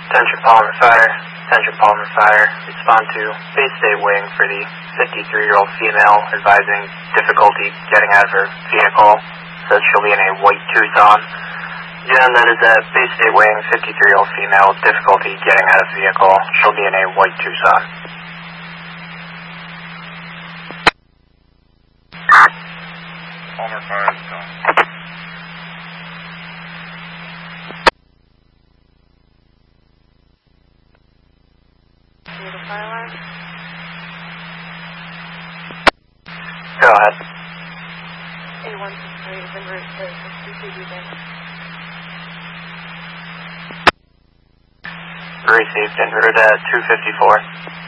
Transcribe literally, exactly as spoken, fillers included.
Attention Palmer Fire. Attention Palmer Fire. Respond to Bay State Wing for the fifty-three-year-old female advising difficulty getting out of her vehicle. Says she'll be in a white Tucson. Again, that is at Bay State Wing, fifty-three-year-old female, difficulty getting out of vehicle. She'll be in a white Tucson. Palmer Fire is done. The fire alarm? Go ahead. A one six three is en route to sixty-two Beacon. Received en route at two fifty-four.